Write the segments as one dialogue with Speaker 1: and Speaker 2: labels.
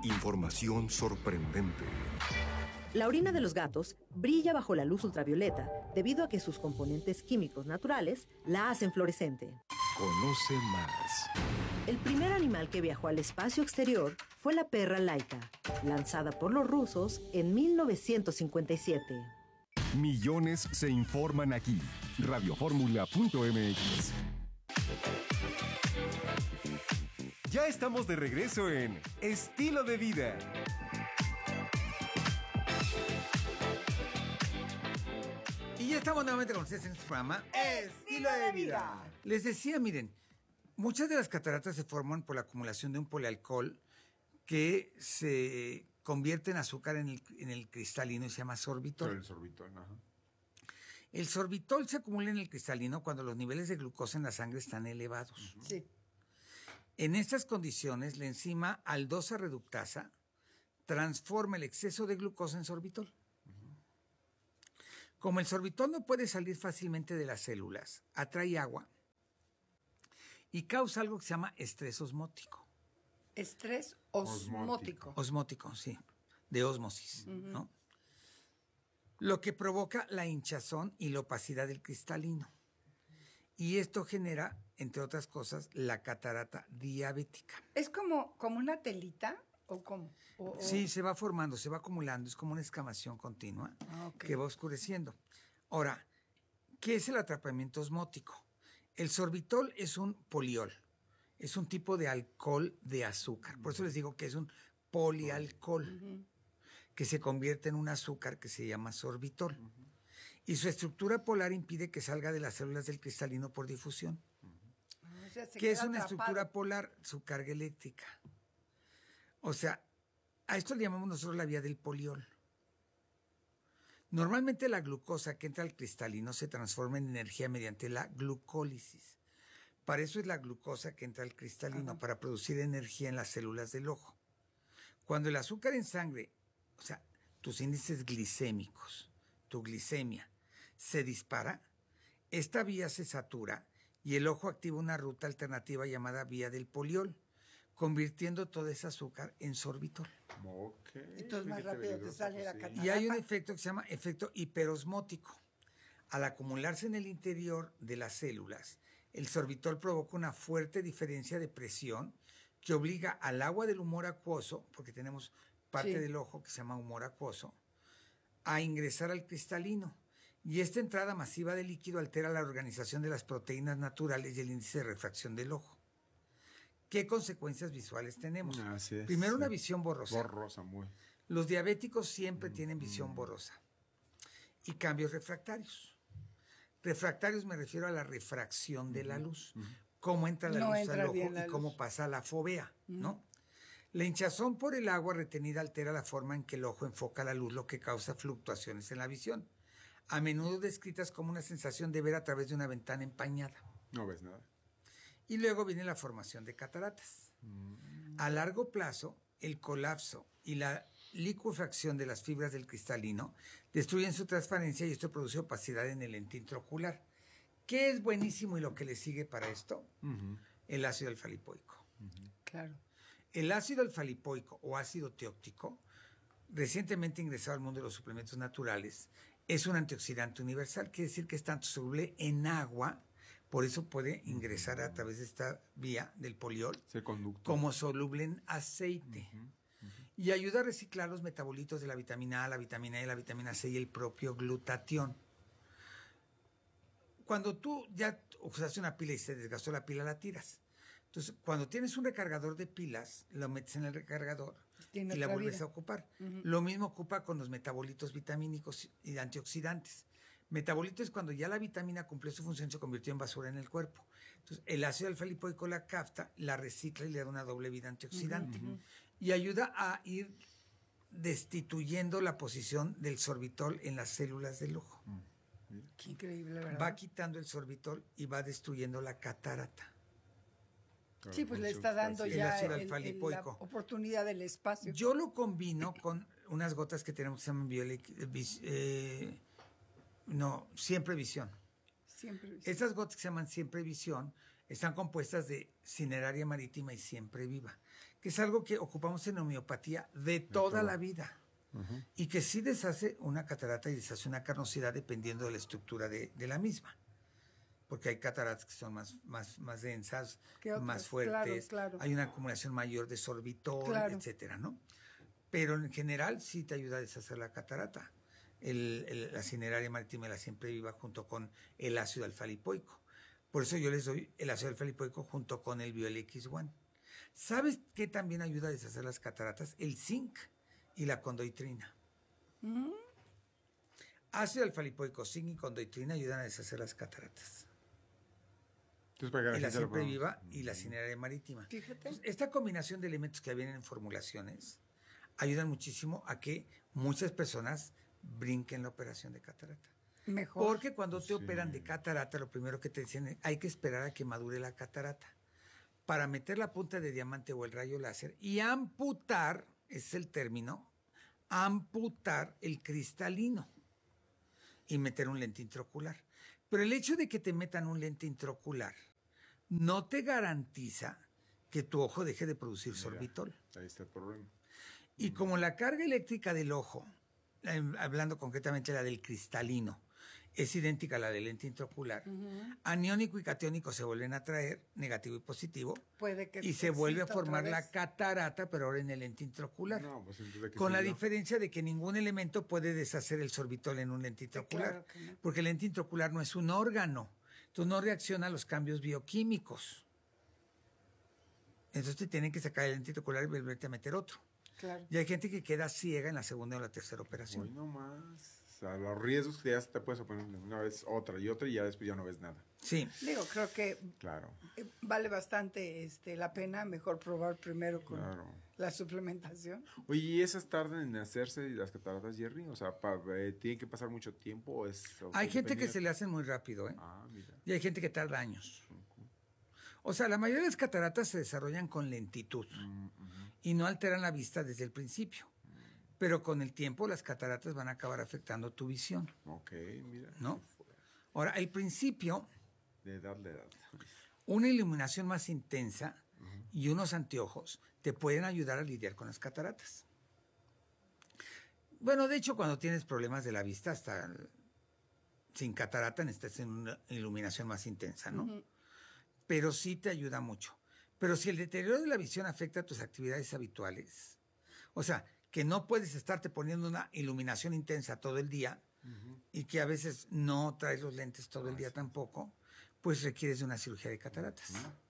Speaker 1: Información sorprendente.
Speaker 2: La orina de los gatos brilla bajo la luz ultravioleta debido a que sus componentes químicos naturales la hacen fluorescente.
Speaker 1: Conoce más.
Speaker 2: El primer animal que viajó al espacio exterior fue la perra Laika, lanzada por los rusos en 1957.
Speaker 1: Millones se informan aquí. Radioformula.mx. Ya estamos de regreso en Estilo de Vida.
Speaker 3: Y ya estamos nuevamente con ustedes en este programa Estilo de Vida. Les decía, miren, muchas de las cataratas se forman por la acumulación de un polialcohol que se convierte en azúcar en el cristalino y se llama sorbitol.
Speaker 4: Pero el sorbitol, ajá.
Speaker 3: El sorbitol se acumula en el cristalino cuando los niveles de glucosa en la sangre están elevados.
Speaker 5: Sí.
Speaker 3: En estas condiciones, la enzima aldosa reductasa transforma el exceso de glucosa en sorbitol. Como el sorbitol no puede salir fácilmente de las células, atrae agua y causa algo que se llama estrés osmótico.
Speaker 5: Estrés osmótico.
Speaker 3: Osmótico, sí, de ósmosis, ¿no? Lo que provoca la hinchazón y la opacidad del cristalino. Y esto genera, entre otras cosas, la catarata diabética.
Speaker 5: ¿Es como una telita o cómo?
Speaker 3: Sí, se va formando, se va acumulando, es como una escamación continua que va oscureciendo. Ahora, ¿qué es el atrapamiento osmótico? El sorbitol es un poliol, es un tipo de alcohol de azúcar. Por eso les digo que es un polialcohol, que se convierte en un azúcar que se llama sorbitol. Y su estructura polar impide que salga de las células del cristalino por difusión.
Speaker 5: O sea,
Speaker 3: ¿Qué es una estructura polar? Su carga eléctrica. O sea, a esto le llamamos nosotros la vía del poliol. Normalmente la glucosa que entra al cristalino se transforma en energía mediante la glucólisis. Para eso es la glucosa que entra al cristalino, para producir energía en las células del ojo. Cuando el azúcar en sangre, o sea, tus índices glicémicos, tu glicemia, se dispara, esta vía se satura y el ojo activa una ruta alternativa llamada vía del poliol, convirtiendo todo ese azúcar en sorbitol.
Speaker 5: Entonces más rápido te sale la catarata.
Speaker 3: Y hay un efecto que se llama efecto hiperosmótico. Al acumularse en el interior de las células, el sorbitol provoca una fuerte diferencia de presión que obliga al agua del humor acuoso, porque tenemos parte del ojo que se llama humor acuoso, a ingresar al cristalino. Y esta entrada masiva de líquido altera la organización de las proteínas naturales y el índice de refracción del ojo. ¿Qué consecuencias visuales tenemos?
Speaker 4: Así es.
Speaker 3: Primero, una visión borrosa.
Speaker 4: Borrosa, muy.
Speaker 3: Los diabéticos siempre tienen visión borrosa. Y cambios refractarios. Refractarios me refiero a la refracción de la luz. Cómo entra la luz al ojo y cómo pasa la fovea, ¿no? La hinchazón por el agua retenida altera la forma en que el ojo enfoca la luz, lo que causa fluctuaciones en la visión, a menudo descritas como una sensación de ver a través de una ventana empañada.
Speaker 4: No ves nada.
Speaker 3: Y luego viene la formación de cataratas. A largo plazo, el colapso y la licuefacción de las fibras del cristalino destruyen su transparencia y esto produce opacidad en el lente intraocular. ¿Qué es buenísimo y lo que le sigue para esto? El ácido alfa-lipoico.
Speaker 5: Claro.
Speaker 3: El ácido alfa-lipoico o ácido teóctico, recientemente ingresado al mundo de los suplementos naturales, es un antioxidante universal. Quiere decir que es tanto soluble en agua, por eso puede ingresar a través de esta vía del poliol, como soluble en aceite. Y ayuda a reciclar los metabolitos de la vitamina A, la vitamina E, la vitamina C y el propio glutatión. Cuando tú ya usaste una pila y se desgastó la pila, la tiras. Entonces, cuando tienes un recargador de pilas, lo metes en el recargador y la vuelves a ocupar. Lo mismo ocupa con los metabolitos vitamínicos y antioxidantes. Metabolitos es cuando ya la vitamina cumplió su función, se convirtió en basura en el cuerpo. Entonces, el ácido alfa-lipoico la capta, la recicla y le da una doble vida antioxidante. Y ayuda a ir destituyendo la posición del sorbitol en las células del ojo.
Speaker 5: Qué increíble, ¿verdad?
Speaker 3: Va quitando el sorbitol y va destruyendo la catarata.
Speaker 5: Sí, pues le está dando ya la oportunidad del espacio.
Speaker 3: Yo lo combino con unas gotas que tenemos que se llaman Siempre Visión.
Speaker 5: Siempre Visión.
Speaker 3: Estas gotas que se llaman Siempre Visión están compuestas de Cineraria Marítima y Siempre Viva, que es algo que ocupamos en homeopatía de toda la vida. Y que sí deshace una catarata y deshace una carnosidad dependiendo de la estructura de la misma. Porque hay cataratas que son más densas, más fuertes, claro. Hay una acumulación mayor de sorbitol, etcétera, ¿no? Pero en general sí te ayuda a deshacer la catarata. La Cineraria Marítima y la Siempre Viva junto con el ácido alfa-lipoico. Por eso yo les doy el ácido alfa-lipoico junto con el BioLX1. ¿Sabes qué también ayuda a deshacer las cataratas? El zinc y la condoitrina. Ácido alfa-lipoico, zinc y condoitrina ayudan a deshacer las cataratas. Y la Siempre Viva y la Cineraria Marítima.
Speaker 5: Fíjate.
Speaker 3: Esta combinación de elementos que vienen en formulaciones ayudan muchísimo a que muchas personas brinquen la operación de catarata.
Speaker 5: Mejor.
Speaker 3: Porque cuando te operan de catarata, lo primero que te dicen es hay que esperar a que madure la catarata para meter la punta de diamante o el rayo láser y amputar, es el término, amputar el cristalino y meter un lente intraocular. Pero el hecho de que te metan un lente intraocular no te garantiza que tu ojo deje de producir sorbitol.
Speaker 4: Ahí está el problema.
Speaker 3: Y como la carga eléctrica del ojo, hablando concretamente la del cristalino, es idéntica a la del lente intraocular, aniónico y catiónico se vuelven a atraer, negativo y positivo, y se vuelve a formar la catarata, pero ahora en el lente intraocular. No, pues con la diferencia de que ningún elemento puede deshacer el sorbitol en un lente intraocular, claro, porque el lente intraocular no es un órgano, entonces no reacciona a los cambios bioquímicos. Entonces te tienen que sacar el lente intraocular y volverte a meter otro.
Speaker 5: Claro.
Speaker 3: Y hay gente que queda ciega en la segunda o la tercera operación.
Speaker 4: Hoy no más. O sea, los riesgos que ya te puedes poner una vez otra y ya después ya no ves nada.
Speaker 3: Sí.
Speaker 5: Digo, creo que vale bastante la pena, mejor probar primero con la suplementación.
Speaker 4: Oye, ¿y esas tardan en hacerse las cataratas, Jerry? O sea, ¿tienen que pasar mucho tiempo? ¿O
Speaker 3: hay gente que se le hacen muy rápido, ¿eh?
Speaker 4: Mira.
Speaker 3: Y hay gente que tarda años. O sea, la mayoría de las cataratas se desarrollan con lentitud y no alteran la vista desde el principio. Pero con el tiempo las cataratas van a acabar afectando tu visión.
Speaker 4: Ok, mira.
Speaker 3: ¿No? Ahora, al principio,
Speaker 4: de edad.
Speaker 3: una iluminación más intensa y unos anteojos te pueden ayudar a lidiar con las cataratas. Bueno, de hecho, cuando tienes problemas de la vista, hasta sin catarata necesitas una iluminación más intensa, ¿no? Pero sí te ayuda mucho. Pero si el deterioro de la visión afecta tus actividades habituales, o sea, que no puedes estarte poniendo una iluminación intensa todo el día y que a veces no traes los lentes todo el día tampoco, pues requieres de una cirugía de cataratas.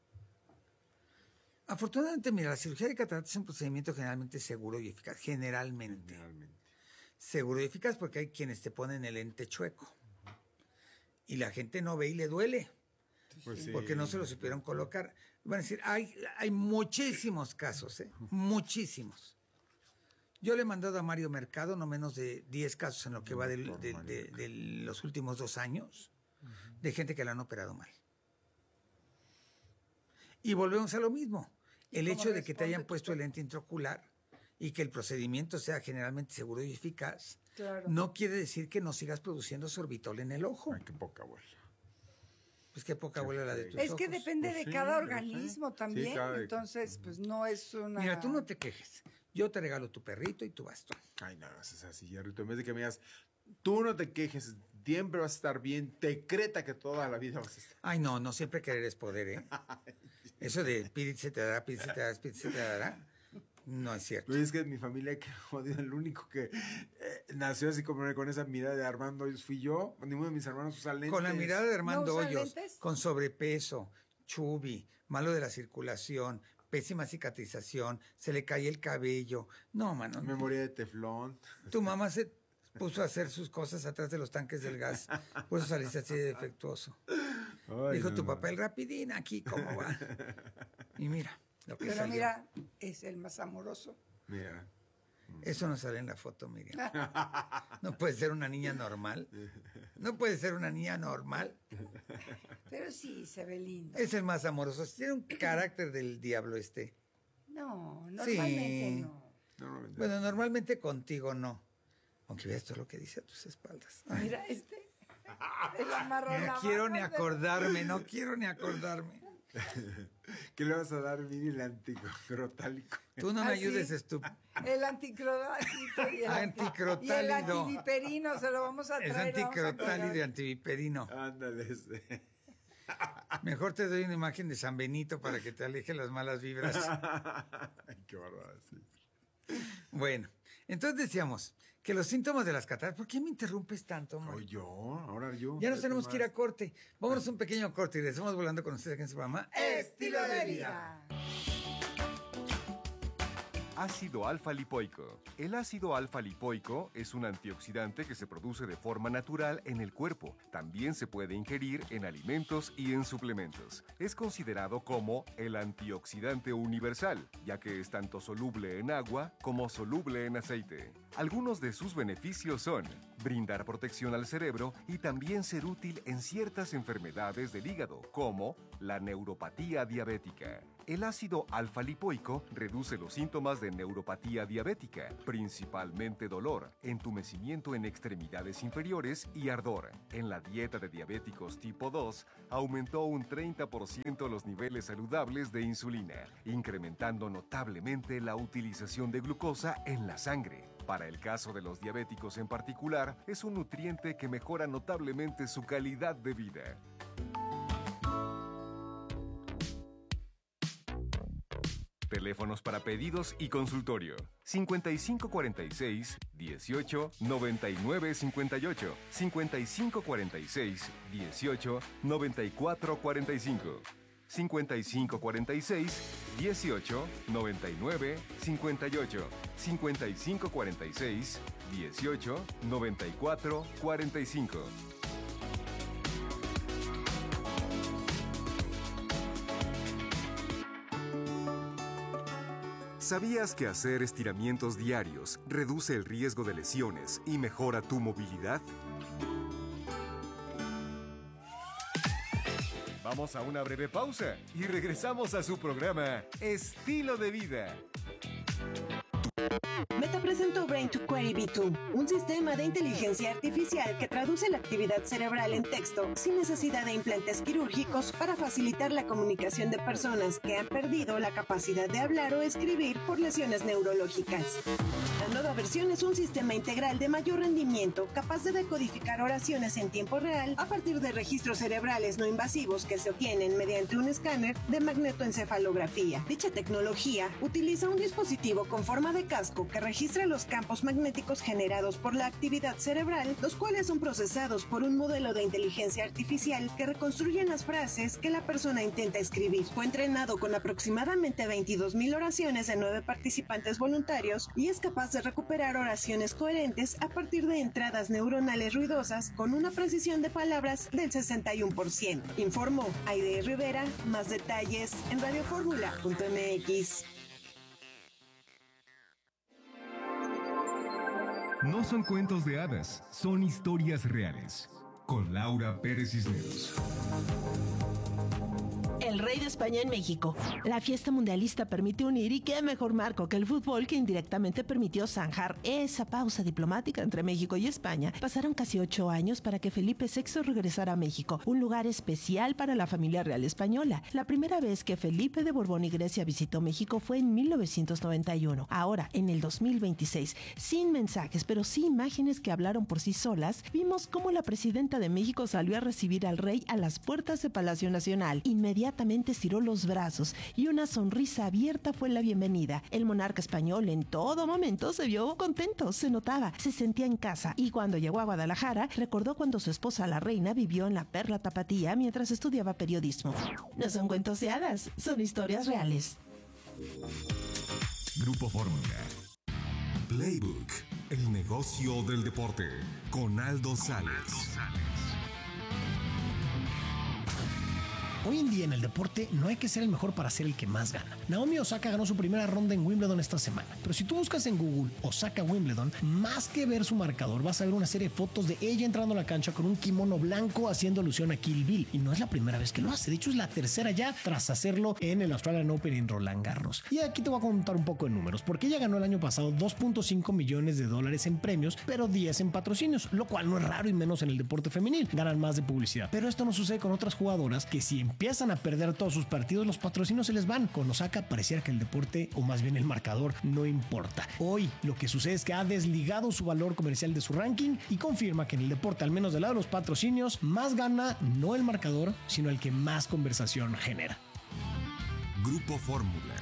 Speaker 3: Afortunadamente, mira, la cirugía de cataratas es un procedimiento generalmente seguro y eficaz. Generalmente. Seguro y eficaz porque hay quienes te ponen el lente chueco y la gente no ve y le duele. Pues porque no se lo supieron colocar. Van a decir, hay muchísimos casos, muchísimos. Yo le he mandado a Mario Mercado no menos de 10 casos en lo que va de los últimos 2 años de gente que la han operado mal. Y volvemos a lo mismo. El hecho de que te hayan puesto el lente intraocular y que el procedimiento sea generalmente seguro y eficaz, no quiere decir que no sigas produciendo sorbitol en el ojo.
Speaker 4: Ay, qué poca abuela.
Speaker 3: Pues qué poca abuela la de tus ojos.
Speaker 5: Es que depende de cada organismo también, entonces pues no es una...
Speaker 3: Mira, tú no te quejes. Yo te regalo tu perrito y tu bastón.
Speaker 4: Ay, no, es así, Jerrito. En vez de que me digas, tú no te quejes, siempre vas a estar bien, decreta que toda la vida vas a estar.
Speaker 3: Ay, no siempre querer es poder, ¿eh? Eso de pide se te dará, pide se te dará, pide se te dará, no es cierto.
Speaker 4: Oye, es que en mi familia, que jodido, el único que nació así como con esa mirada de Armando Hoyos fui yo. Ninguno de mis hermanos usa lentes.
Speaker 3: Con la mirada de Armando Hoyos, con sobrepeso, chubby, malo de la circulación, pésima cicatrización, se le cae el cabello. No, mano.
Speaker 4: Memoria de teflón.
Speaker 3: Tu mamá se puso a hacer sus cosas atrás de los tanques del gas. Por eso saliste así de defectuoso. Ay, dijo tu papá, el rapidín aquí, ¿cómo va? Y mira lo que
Speaker 5: Pero
Speaker 3: salió.
Speaker 5: Mira, es el más amoroso.
Speaker 4: Mira.
Speaker 3: Eso no sale en la foto, Miriam. No puede ser una niña normal. No puede ser una niña normal.
Speaker 5: Pero sí, se ve linda.
Speaker 3: Es el más amoroso. Tiene un carácter del diablo
Speaker 5: No, normalmente no.
Speaker 3: Bueno, normalmente contigo no. Aunque veas todo lo que dice a tus espaldas. Ay.
Speaker 5: Mira, el amarrón.
Speaker 3: No quiero ni acordarme.
Speaker 4: ¿Qué le vas a dar, Miri, el anticrotálico?
Speaker 3: Tú no me ayudes, estúpido.
Speaker 5: El anticrotálido y
Speaker 3: Anticrotálido.
Speaker 5: el antiviperino se lo vamos a traer.
Speaker 3: Es anticrotálido y antiviperino.
Speaker 4: Ándale.
Speaker 3: Mejor te doy una imagen de San Benito para que te aleje las malas vibras.
Speaker 4: Qué bárbaro, sí.
Speaker 3: Bueno, entonces decíamos que los síntomas de las cataratas... ¿Por qué me interrumpes tanto, Omar?
Speaker 4: Ahora yo.
Speaker 3: Ya nos tenemos que ir a corte. Vámonos un pequeño corte y regresamos volando con ustedes aquí en su programa Estilo de Vida.
Speaker 1: Ácido alfa-lipoico. El ácido alfa-lipoico es un antioxidante que se produce de forma natural en el cuerpo. También se puede ingerir en alimentos y en suplementos. Es considerado como el antioxidante universal, ya que es tanto soluble en agua como soluble en aceite. Algunos de sus beneficios son brindar protección al cerebro y también ser útil en ciertas enfermedades del hígado, como la neuropatía diabética. El ácido alfa-lipoico reduce los síntomas de neuropatía diabética, principalmente dolor, entumecimiento en extremidades inferiores y ardor. En la dieta de diabéticos tipo 2, aumentó un 30% los niveles saludables de insulina, incrementando notablemente la utilización de glucosa en la sangre. Para el caso de los diabéticos en particular, es un nutriente que mejora notablemente su calidad de vida. Teléfonos para pedidos y consultorio: 5546 18 99 58, 5546 18 94 45, 5546 18 99 58, 5546 18 94 45. ¿Sabías que hacer estiramientos diarios reduce el riesgo de lesiones y mejora tu movilidad? Vamos a una breve pausa y regresamos a su programa Estilo de Vida.
Speaker 6: Meta presentó Brain to Query V2, un sistema de inteligencia artificial que traduce la actividad cerebral en texto sin necesidad de implantes quirúrgicos para facilitar la comunicación de personas que han perdido la capacidad de hablar o escribir por lesiones neurológicas. La nueva versión es un sistema integral de mayor rendimiento capaz de decodificar oraciones en tiempo real a partir de registros cerebrales no invasivos que se obtienen mediante un escáner de magnetoencefalografía. Dicha tecnología utiliza un dispositivo con forma de casco que registra los campos magnéticos generados por la actividad cerebral, los cuales son procesados por un modelo de inteligencia artificial que reconstruyen las frases que la persona intenta escribir. Fue entrenado con aproximadamente 22,000 oraciones de 9 participantes voluntarios y es capaz de recuperar oraciones coherentes a partir de entradas neuronales ruidosas con una precisión de palabras del 61%. Informó Aide Rivera. Más detalles en radioformula.mx.
Speaker 1: No son cuentos de hadas, son historias reales. Con Laura Pérez Cisneros.
Speaker 2: El rey de España en México. La fiesta mundialista permite unir, y qué mejor marco que el fútbol, que indirectamente permitió zanjar esa pausa diplomática entre México y España. Pasaron casi 8 años para que Felipe VI regresara a México, un lugar especial para la familia real española. La primera vez que Felipe de Borbón y Grecia visitó México fue en 1991. Ahora, en el 2026, sin mensajes, pero sí imágenes que hablaron por sí solas, vimos cómo la presidenta de México salió a recibir al rey a las puertas de Palacio Nacional. Inmediatamente estiró los brazos y una sonrisa abierta fue la bienvenida. El monarca español en todo momento se vio contento, se notaba, se sentía en casa, y cuando llegó a Guadalajara recordó cuando su esposa la reina vivió en la Perla Tapatía mientras estudiaba periodismo. No son cuentos de hadas, son historias reales.
Speaker 1: Grupo Fórmula. Playbook, el negocio del deporte, con Aldo Sales.
Speaker 7: Hoy en día en el deporte no hay que ser el mejor para ser el que más gana. Naomi Osaka ganó su primera ronda en Wimbledon esta semana, pero si tú buscas en Google Osaka Wimbledon, más que ver su marcador vas a ver una serie de fotos de ella entrando a la cancha con un kimono blanco haciendo alusión a Kill Bill, y no es la primera vez que lo hace, de hecho es la tercera ya tras hacerlo en el Australian Open en Roland Garros. Y aquí te voy a contar un poco de números, porque ella ganó el año pasado $2.5 millones en premios, pero 10 en patrocinios, lo cual no es raro y menos en el deporte femenil, ganan más de publicidad. Pero esto no sucede con otras jugadoras que sí empiezan a perder todos sus partidos, los patrocinios se les van. Con Osaka pareciera que el deporte, o más bien el marcador, no importa. Hoy lo que sucede es que ha desligado su valor comercial de su ranking y confirma que en el deporte, al menos del lado de los patrocinios, más gana no el marcador, sino el que más conversación genera.
Speaker 1: Grupo Fórmula.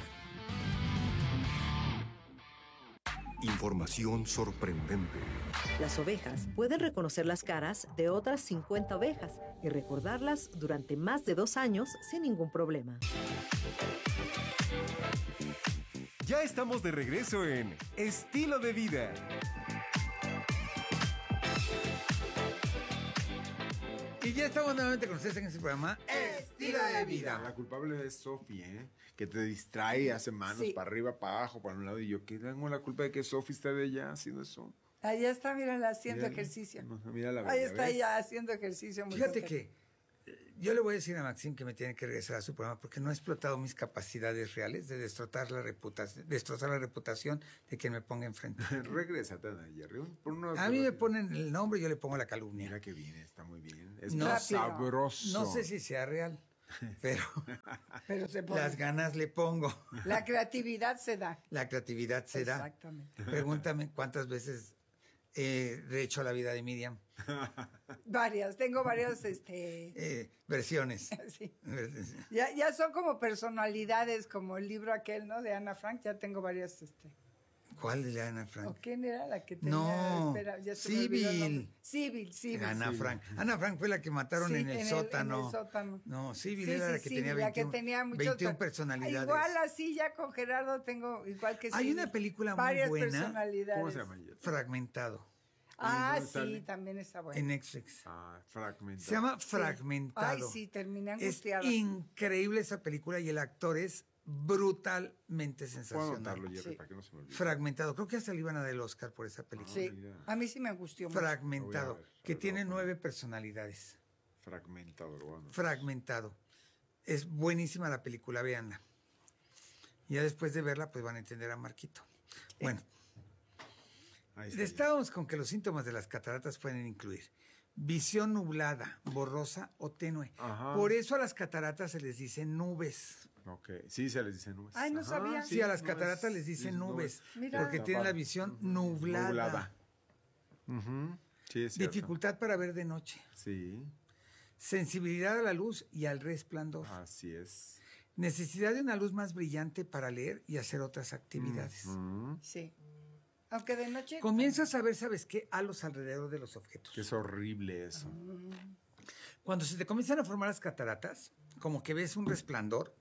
Speaker 1: Información sorprendente.
Speaker 8: Las ovejas pueden reconocer las caras de otras 50 ovejas y recordarlas durante más de 2 años sin ningún problema.
Speaker 1: Ya estamos de regreso en Estilo de Vida.
Speaker 3: Y ya estamos nuevamente con ustedes en este programa Estilo de Vida.
Speaker 4: La culpable es Sofi, que te distrae, hace manos para arriba, para abajo, para un lado. Y yo, ¿qué tengo la culpa de que Sofi esté de ella haciendo eso?
Speaker 5: Allá está, mírala, haciendo ejercicio.
Speaker 4: Mírala,
Speaker 5: ahí está ella haciendo ejercicio.
Speaker 3: Fíjate que yo le voy a decir a Maxim que me tiene que regresar a su programa porque no ha explotado mis capacidades reales de destrozar la reputación de quien me ponga enfrente.
Speaker 4: Regrésate, Jerry.
Speaker 3: A mí me ponen el nombre y yo le pongo la calumnia.
Speaker 4: Mira que viene, está muy bien. Es
Speaker 3: sabroso. No sé si sea real, pero
Speaker 5: se pone.
Speaker 3: Las ganas le pongo.
Speaker 5: La creatividad se da.
Speaker 3: La creatividad se da.
Speaker 5: Exactamente.
Speaker 3: Pregúntame cuántas veces he hecho la vida de Miriam.
Speaker 5: Varias, tengo varias
Speaker 3: versiones.
Speaker 5: Sí. Ya son como personalidades, como el libro aquel, ¿no? De Ana Frank, ya tengo varias.
Speaker 3: ¿Cuál de Ana Frank?
Speaker 5: ¿O quién era la que tenía?
Speaker 3: No,
Speaker 5: Civil.
Speaker 3: Ana Frank. Ana Frank fue la que mataron en el sótano.
Speaker 5: En el sótano.
Speaker 3: No, Civil era la que tenía 21 personalidades.
Speaker 5: Igual así, ya con Gerardo tengo igual que
Speaker 3: Hay una película muy
Speaker 5: varias
Speaker 3: buena.
Speaker 5: Personalidades.
Speaker 4: ¿Cómo se llama?
Speaker 3: Fragmentado.
Speaker 5: Sí, también está buena.
Speaker 3: En Netflix.
Speaker 4: Fragmentado.
Speaker 3: Se llama Fragmentado.
Speaker 5: Ay, sí, terminé angustiada.
Speaker 3: Es increíble esa película y el actor es brutalmente sensacional.
Speaker 4: Jerry, para que no se me olvide.
Speaker 3: Fragmentado. Creo que hasta le iban a dar el Oscar por esa película.
Speaker 5: Sí, a mí sí me angustió mucho.
Speaker 3: Fragmentado, que tiene 9 personalidades. Fragmentado. Es buenísima la película, véanla. Y ya después de verla, pues van a entender a Marquito. Bueno. Estábamos con que los síntomas de las cataratas pueden incluir visión nublada, borrosa o tenue. Ajá. Por eso a las cataratas se les dice nubes.
Speaker 4: Ok, sí, se les dice nubes.
Speaker 5: Ay, no sabía.
Speaker 3: Sí, a las cataratas les dicen nubes. Mira. Porque tienen la visión nublada.
Speaker 4: Sí, es
Speaker 3: dificultad para ver de noche.
Speaker 4: Sí.
Speaker 3: Sensibilidad a la luz y al resplandor.
Speaker 4: Así es.
Speaker 3: Necesidad de una luz más brillante para leer y hacer otras actividades.
Speaker 5: Sí. Aunque de noche...
Speaker 3: Comienzas a ver, ¿sabes qué? Halos alrededor de los objetos.
Speaker 4: Es horrible eso.
Speaker 3: Cuando se te comienzan a formar las cataratas, como que ves un resplandor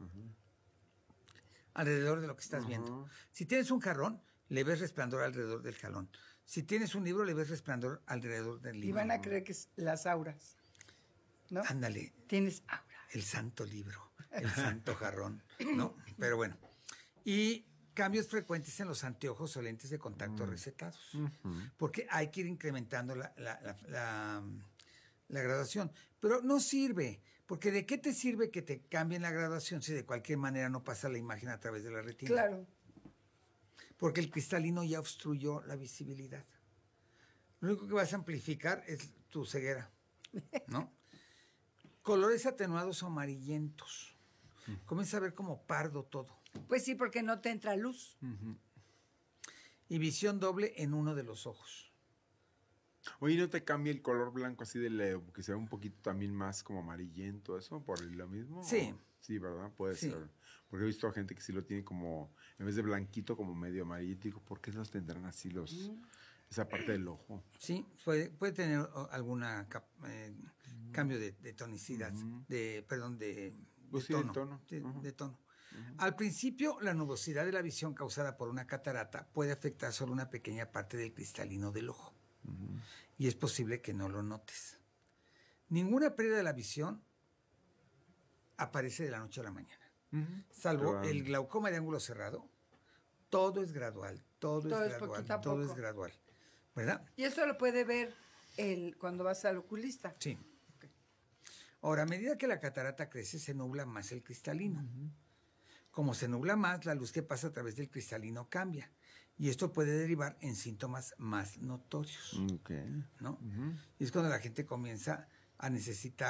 Speaker 3: alrededor de lo que estás viendo. Si tienes un jarrón, le ves resplandor alrededor del jarrón. Si tienes un libro, le ves resplandor alrededor del libro.
Speaker 5: Y van a creer que es las auras, ¿no?
Speaker 3: Ándale.
Speaker 5: Tienes aura.
Speaker 3: El santo libro, el santo jarrón, ¿no? Pero bueno. Y cambios frecuentes en los anteojos o lentes de contacto recetados. Porque hay que ir incrementando la graduación. Pero no sirve, porque ¿de qué te sirve que te cambien la graduación si de cualquier manera no pasa la imagen a través de la retina?
Speaker 5: Claro.
Speaker 3: Porque el cristalino ya obstruyó la visibilidad. Lo único que vas a amplificar es tu ceguera, ¿no? Colores atenuados o amarillentos. Comienza a ver como pardo todo.
Speaker 5: Pues sí, porque no te entra luz.
Speaker 3: Y visión doble en uno de los ojos.
Speaker 4: Oye, ¿no te cambia el color blanco así que se ve un poquito también más como amarillento eso por lo mismo?
Speaker 3: Sí.
Speaker 4: Sí, ¿verdad? Puede ser. Porque he visto a gente que sí lo tiene como, en vez de blanquito, como medio amarillito. Digo, ¿por qué los tendrán así esa parte del ojo?
Speaker 3: Sí, puede tener alguna cambio de tonicidad, de tono. De tono. Al principio, la nubosidad de la visión causada por una catarata puede afectar solo una pequeña parte del cristalino del ojo. Y es posible que no lo notes. Ninguna pérdida de la visión aparece de la noche a la mañana. Salvo el glaucoma de ángulo cerrado. Todo es gradual, todo es gradual. ¿Verdad?
Speaker 5: Y eso lo puede ver cuando vas al oculista.
Speaker 3: Sí. Okay. Ahora, a medida que la catarata crece, se nubla más el cristalino. Como se nubla más, la luz que pasa a través del cristalino cambia. Y esto puede derivar en síntomas más notorios. ¿No? Y es cuando la gente comienza a necesitar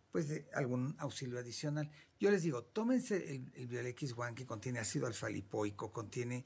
Speaker 3: pues de algún auxilio adicional. Yo les digo, tómense el Biolex One, que contiene ácido alfa-lipoico, contiene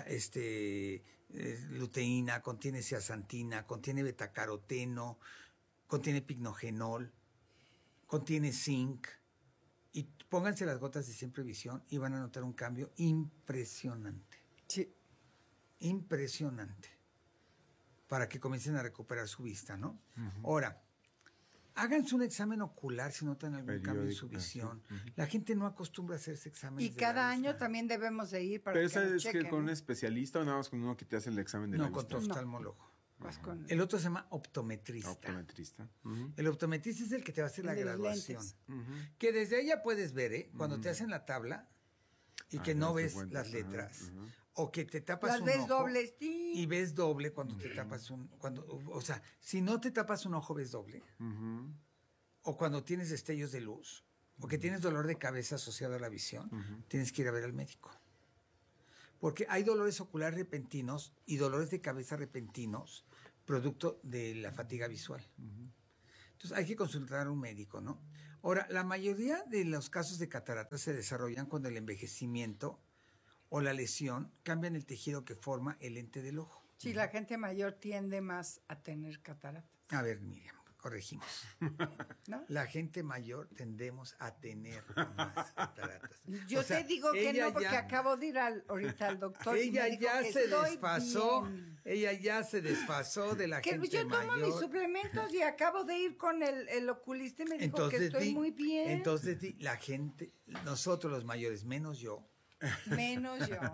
Speaker 3: luteína, contiene zeaxantina, contiene betacaroteno, contiene pignogenol, contiene zinc, y pónganse las gotas de Siempre Visión y van a notar un cambio impresionante.
Speaker 5: Sí.
Speaker 3: Impresionante. Para que comiencen a recuperar su vista, ¿no? Ahora, háganse un examen ocular si notan algún cambio en su visión. La gente no acostumbra a hacerse exámenes.
Speaker 5: Y cada año también debemos de ir para
Speaker 4: ¿Pero
Speaker 5: que
Speaker 4: esa
Speaker 5: nos
Speaker 4: es
Speaker 5: chequen,
Speaker 4: que con un especialista o nada más con uno que te hace el examen de la vista?
Speaker 3: No, con tu oftalmólogo.
Speaker 5: Vas con...
Speaker 3: El otro se llama optometrista.
Speaker 4: Optometrista.
Speaker 3: El optometrista es el que te va a hacer la graduación. Que desde ahí ya puedes ver, cuando te hacen la tabla y que no ves las letras. O que te tapas
Speaker 5: las
Speaker 3: un
Speaker 5: ves
Speaker 3: ojo
Speaker 5: dobles, sí.
Speaker 3: y ves doble cuando te tapas o sea, si no te tapas un ojo ves doble. O cuando tienes destellos de luz, o que tienes dolor de cabeza asociado a la visión, tienes que ir a ver al médico. Porque hay dolores oculares repentinos y dolores de cabeza repentinos, producto de la fatiga visual. Entonces hay que consultar a un médico, ¿no? Ahora, la mayoría de los casos de cataratas se desarrollan cuando el envejecimiento o la lesión cambian el tejido que forma el lente del ojo.
Speaker 5: Sí, la gente mayor tiende más a tener cataratas.
Speaker 3: A ver, Miriam, corregimos.
Speaker 5: ¿No?
Speaker 3: La gente mayor tendemos a tener más cataratas.
Speaker 5: Yo te digo que no, porque acabo de ir ahorita al doctor y me dijo que
Speaker 3: ella ya se desfasó de la gente
Speaker 5: yo tomo
Speaker 3: mayor.
Speaker 5: mis suplementos y acabo de ir con el oculista y me dijo que estoy muy bien.
Speaker 3: Entonces, la gente, nosotros los mayores, menos yo.
Speaker 5: Menos yo.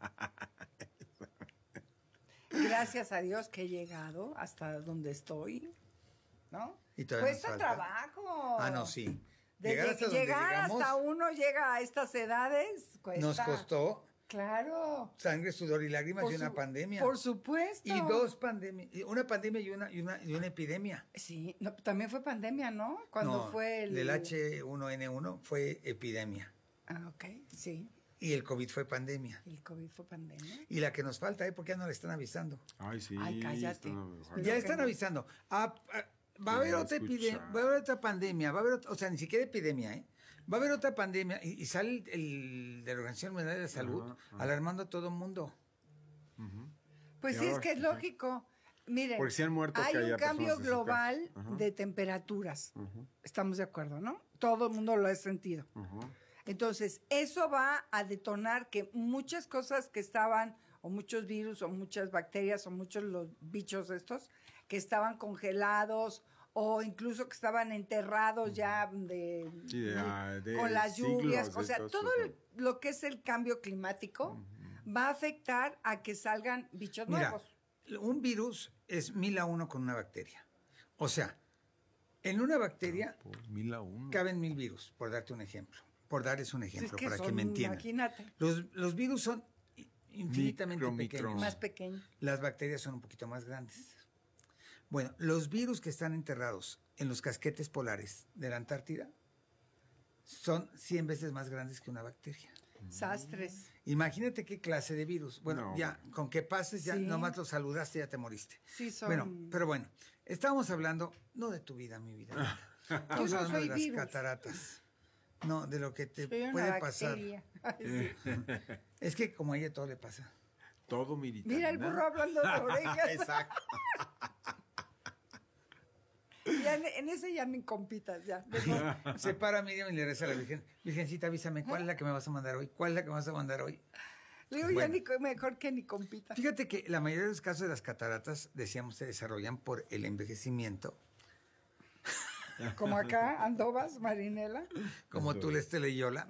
Speaker 5: Gracias a Dios que he llegado hasta donde estoy, ¿no?
Speaker 3: Y todavía
Speaker 5: cuesta trabajo.
Speaker 3: Ah, no, sí.
Speaker 5: Llegar hasta uno llega a estas edades, cuesta.
Speaker 3: Nos costó.
Speaker 5: Claro.
Speaker 3: Sangre, sudor y lágrimas y una pandemia.
Speaker 5: Por supuesto.
Speaker 3: Y dos pandemias, una pandemia y una epidemia.
Speaker 5: Sí, no, también fue pandemia, ¿no? Cuando fue
Speaker 3: del H1N1 fue epidemia.
Speaker 5: Ah, ok, sí.
Speaker 3: Y el COVID fue pandemia.
Speaker 5: El COVID fue pandemia.
Speaker 3: Y la que nos falta, ¿por qué no le están avisando?
Speaker 4: Ay, sí.
Speaker 5: Ay, cállate.
Speaker 3: Ya están avisando. Va a haber otra epidemia, va a haber otra pandemia, va a haber o sea, ni siquiera epidemia, ¿eh? Va a haber otra pandemia y sale el de la Organización Mundial de la Salud alarmando a todo el mundo.
Speaker 5: Pues sí, es que es lógico. Miren,
Speaker 4: porque si han muerto
Speaker 5: hay un cambio global de temperaturas. Estamos de acuerdo, ¿no? Todo el mundo lo ha sentido. Entonces, eso va a detonar que muchas cosas que estaban, o muchos virus, o muchas bacterias, o muchos los bichos estos, que estaban congelados, o incluso que estaban enterrados ya con las lluvias. O sea, todo lo que es el cambio climático va a afectar a que salgan bichos nuevos.
Speaker 3: Un virus es 1000 a 1 con una bacteria. O sea, en una bacteria
Speaker 4: 1000 a 1
Speaker 3: caben 1000 virus, por darte un ejemplo. Por darles un ejemplo, para que me entiendan.
Speaker 5: Imagínate.
Speaker 3: Los virus son infinitamente pequeños.
Speaker 5: Más pequeños.
Speaker 3: Las bacterias son un poquito más grandes. Bueno, los virus que están enterrados en los casquetes polares de la Antártida son 100 veces más grandes que una bacteria.
Speaker 5: Sastres.
Speaker 3: Imagínate qué clase de virus. Bueno, ya, con que pases, ya nomás lo saludaste, ya te moriste.
Speaker 5: Sí, son...
Speaker 3: Bueno, pero bueno, estábamos hablando, no de tu vida, mi vida. Estamos hablando de las cataratas. No, de lo que te puede pasar.
Speaker 5: Ay, sí.
Speaker 3: Es que como a ella todo le pasa.
Speaker 4: Todo, Mirita.
Speaker 5: Mira el burro hablando de orejas.
Speaker 3: Exacto.
Speaker 5: Ya en ese ya ni compitas, ya.
Speaker 3: Se para Miriam y le reza a la Virgen. Virgencita, avísame, ¿cuál es la que me vas a mandar hoy? ¿Cuál es la que me vas a mandar hoy?
Speaker 5: Le digo, bueno, ya mejor que ni compitas.
Speaker 3: Fíjate que la mayoría de los casos de las cataratas, decíamos, se desarrollan por el envejecimiento.
Speaker 5: Como acá, Andovas, Marinela.
Speaker 3: Como tú, Leyola.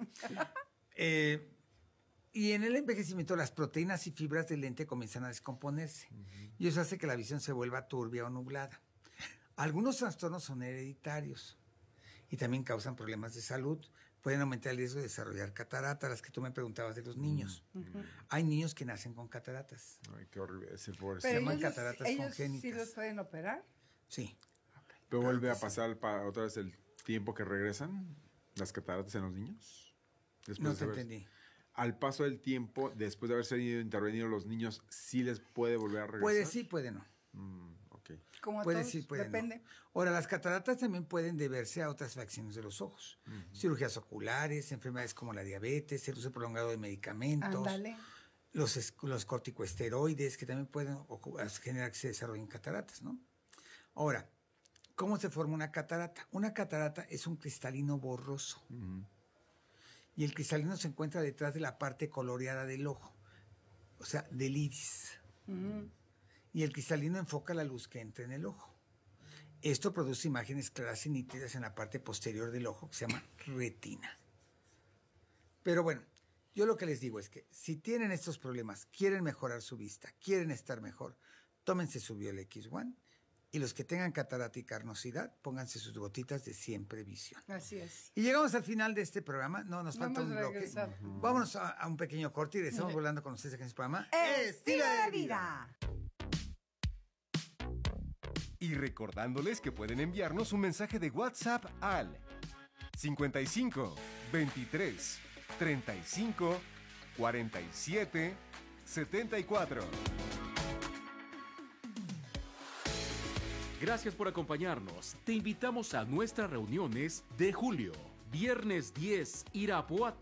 Speaker 3: Y en el envejecimiento las proteínas y fibras del lente comienzan a descomponerse. Y eso hace que la visión se vuelva turbia o nublada. Algunos trastornos son hereditarios y también causan problemas de salud. Pueden aumentar el riesgo de desarrollar cataratas, las que tú me preguntabas de los niños. Hay niños que nacen con cataratas.
Speaker 4: Ay, qué horrible. Se
Speaker 3: llaman cataratas congénitas.
Speaker 5: ¿Ellos sí los pueden operar?
Speaker 3: Sí.
Speaker 4: ¿Pero vuelve a pasar otra vez el tiempo que regresan las cataratas en los niños?
Speaker 3: No te entendí.
Speaker 4: Al paso del tiempo, después de haber sido intervenidos los niños, ¿sí les puede volver a regresar?
Speaker 3: Puede sí, puede no.
Speaker 4: Ok.
Speaker 5: Como
Speaker 3: puede
Speaker 5: todos,
Speaker 3: sí, puede
Speaker 5: depende.
Speaker 3: no. Ahora, las cataratas también pueden deberse a otras afecciones de los ojos. Cirugías oculares, enfermedades como la diabetes, el uso prolongado de medicamentos.
Speaker 5: Ándale.
Speaker 3: Los corticosteroides, que también pueden generar que se desarrollen cataratas, ¿no? Ahora, ¿cómo se forma una catarata? Una catarata es un cristalino borroso. Y el cristalino se encuentra detrás de la parte coloreada del ojo, o sea, del iris. Y el cristalino enfoca la luz que entra en el ojo. Esto produce imágenes claras y nítidas en la parte posterior del ojo, que se llama retina. Pero bueno, yo lo que les digo es que si tienen estos problemas, quieren mejorar su vista, quieren estar mejor, tómense su Biol X1, y los que tengan catarata y carnosidad, pónganse sus gotitas de Siempre Visión.
Speaker 5: Así es.
Speaker 3: Y llegamos al final de este programa. No, nos falta un bloque. Vámonos a un pequeño corte y regresamos volando con ustedes aquí en este programa.
Speaker 5: ¡Estilo de vida!
Speaker 1: Y recordándoles que pueden enviarnos un mensaje de WhatsApp al 55 23 35 47 74.
Speaker 9: Gracias por acompañarnos. Te invitamos a nuestras reuniones de julio. Viernes 10, Irapuato.